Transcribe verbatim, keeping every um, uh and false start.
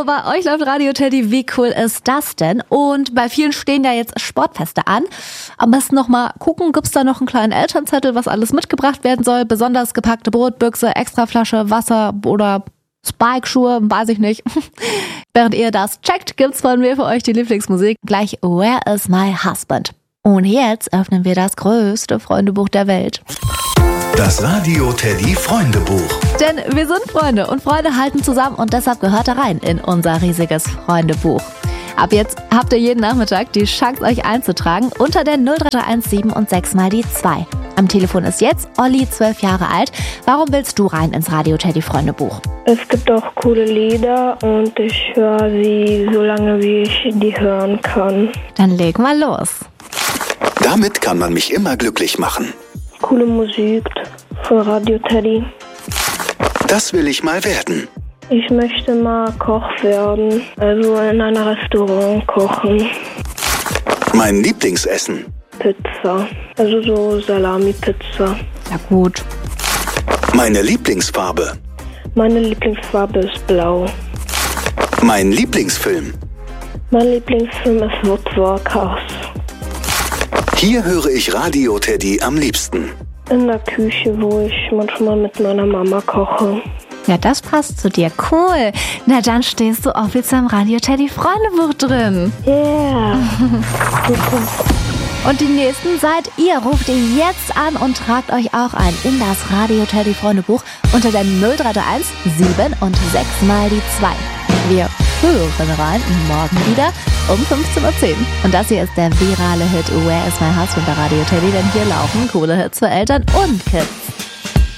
bei euch läuft Radio Teddy. Wie cool ist das denn? Und bei vielen stehen ja jetzt Sportfeste an. Am besten noch mal gucken, gibt's da noch einen kleinen Elternzettel, was alles mitgebracht werden soll? Besonders gepackte Brotbüchse, Extraflasche, Wasser oder Spike-Schuhe, weiß ich nicht. Während ihr das checkt, gibt's von mir für euch die Lieblingsmusik. Gleich Where is my husband? Und jetzt öffnen wir das größte Freundebuch der Welt. Das Radio Teddy Freundebuch. Denn wir sind Freunde und Freunde halten zusammen und deshalb gehört er rein in unser riesiges Freundebuch. Ab jetzt habt ihr jeden Nachmittag die Chance, euch einzutragen unter der null drei eins sieben und sechs mal die zwei. Am Telefon ist jetzt Olli, zwölf Jahre alt. Warum willst du rein ins Radio Teddy Freundebuch? Es gibt auch coole Lieder und ich höre sie so lange, wie ich die hören kann. Dann leg mal los. Damit kann man mich immer glücklich machen. Coole Musik von Radio Teddy. Das will ich mal werden. Ich möchte mal Koch werden, also in einem Restaurant kochen. Mein Lieblingsessen. Pizza, also so Salami-Pizza. Ja gut. Meine Lieblingsfarbe. Meine Lieblingsfarbe ist blau. Mein Lieblingsfilm. Mein Lieblingsfilm ist Woodwalkers. Hier höre ich Radio Teddy am liebsten. In der Küche, wo ich manchmal mit meiner Mama koche. Ja, das passt zu dir. Cool. Na, dann stehst du offiziell im Radio Teddy Freundebuch drin. Yeah. Und die nächsten seid ihr. Ruft ihr jetzt an und tragt euch auch ein in das Radio Teddy Freundebuch unter der null drei eins sieben und sechs mal die zwei. Wir hören rein morgen wieder um fünfzehn Uhr zehn. Und das hier ist der virale Hit Where is my husband bei Radio Teddy, denn hier laufen coole Hits für Eltern und Kids.